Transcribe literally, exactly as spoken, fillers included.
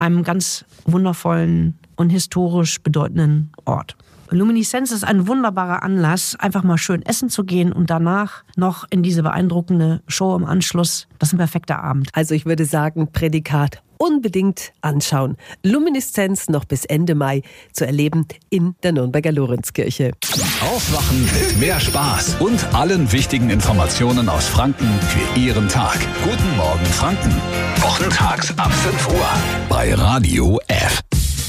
einem ganz wundervollen und historisch bedeutenden Ort. Lumineszenz ist ein wunderbarer Anlass, einfach mal schön essen zu gehen und danach noch in diese beeindruckende Show im Anschluss. Das ist ein perfekter Abend. Also ich würde sagen, Prädikat unbedingt anschauen. Lumineszenz noch bis Ende Mai zu erleben in der Nürnberger Lorenzkirche. Aufwachen mit mehr Spaß und allen wichtigen Informationen aus Franken für Ihren Tag. Guten Morgen Franken. Wochentags ab fünf Uhr bei Radio F.